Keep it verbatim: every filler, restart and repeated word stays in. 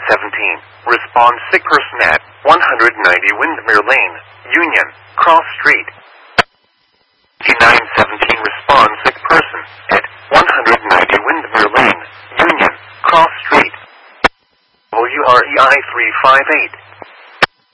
seventeen, respond sick person at one ninety Windermere Lane, Union, Cross Street. nine seventeen, respond sick person at one ninety Windermere Lane, Union, Cross Street. W R E I three five eight.